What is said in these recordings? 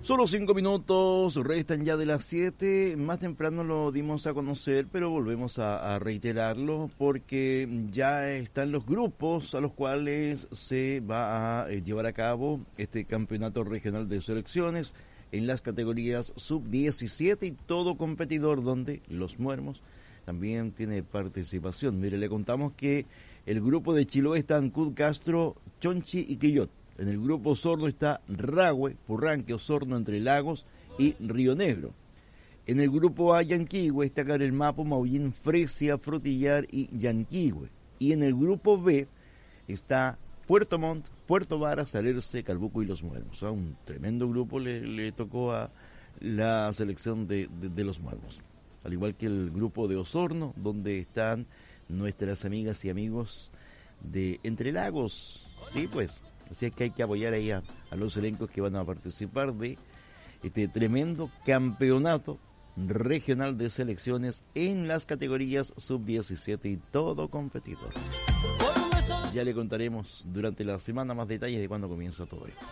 Solo 5 minutos, restan ya de las 7, más temprano lo dimos a conocer, pero volvemos a reiterarlo porque ya están los grupos a los cuales se va a llevar a cabo este campeonato regional de selecciones en las categorías sub-17 y todo competidor donde los Muermos también tiene participación. Mire, le contamos que el grupo de Chiloé está Ancud, Castro, Chonchi y Quillot. En el grupo Osorno está Rahue, Purranque, Osorno, Entre Lagos y Río Negro. En el grupo A, Yanquihue, está Carelmapo, Maullín, Fresia, Frutillar y Yanquihue. Y en el grupo B está Puerto Montt, Puerto Varas, Alerce, Calbuco y Los Muermos. O sea, un tremendo grupo le tocó a la selección de los Muermos. Al igual que el grupo de Osorno, donde están nuestras amigas y amigos de Entre Lagos. Sí, pues. Así es que hay que apoyar ahí a los elencos que van a participar de este tremendo campeonato regional de selecciones en las categorías sub-17 y todo competidor. Ya le contaremos durante la semana más detalles de cuándo comienza todo esto.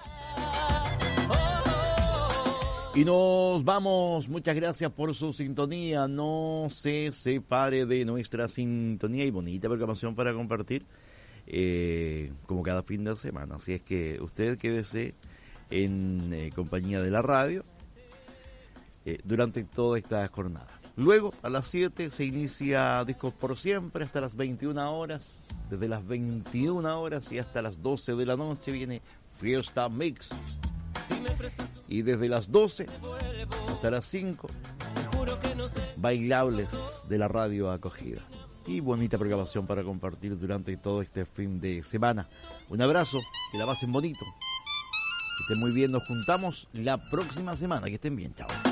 Y nos vamos, muchas gracias por su sintonía, no se separe de nuestra sintonía y bonita programación para compartir. Como cada fin de semana, así es que usted quédese en compañía de la radio durante toda esta jornada. Luego a las 7 se inicia Discos por Siempre hasta las 21 horas, desde las 21 horas y hasta las 12 de la noche viene Fiesta Mix, y desde las 12 hasta las 5 bailables de la radio acogida. Y bonita programación para compartir durante todo este fin de semana. Un abrazo, que la pasen bonito, que estén muy bien, nos juntamos la próxima semana, que estén bien, chao.